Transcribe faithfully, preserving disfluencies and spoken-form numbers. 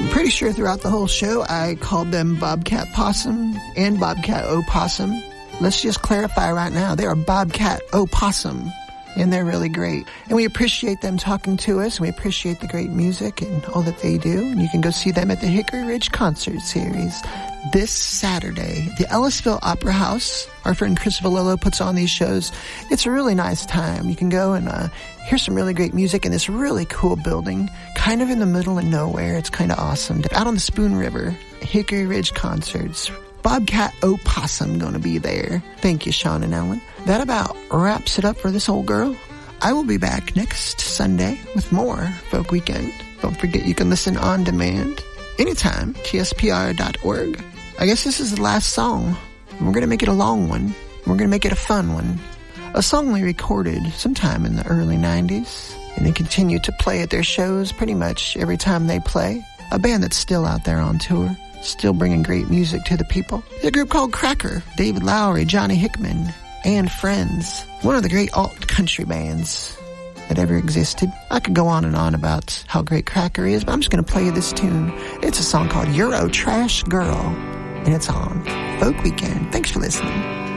pretty sure throughout the whole show I called them Bobcat Possum and Bobcat Opossum. Let's just clarify right now, they are Bobcat Opossum, and they're really great. And we appreciate them talking to us, and we appreciate the great music and all that they do. And you can go see them at the Hickory Ridge Concert Series this Saturday. The Ellisville Opera House, our friend Chris Valillo puts on these shows. It's a really nice time. You can go and uh, hear some really great music in this really cool building, kind of in the middle of nowhere. It's kind of awesome. Out on the Spoon River, Hickory Ridge Concerts. Bobcat Opossum going to be there. Thank you, Sean and Ellen. That about wraps it up for this old girl. I will be back next Sunday with more Folk Weekend. Don't forget you can listen on demand anytime, T S P R dot org. I guess this is the last song. We're going to make it a long one. We're going to make it a fun one. A song we recorded sometime in the early nineties, and they continue to play at their shows pretty much every time they play. A band that's still out there on tour, still bringing great music to the people. There's a group called Cracker. David Lowery, Johnny Hickman, and Friends. One of the great alt-country bands that ever existed. I could go on and on about how great Cracker is, but I'm just going to play you this tune. It's a song called Euro Trash Girl, and it's on Folk Weekend. Thanks for listening.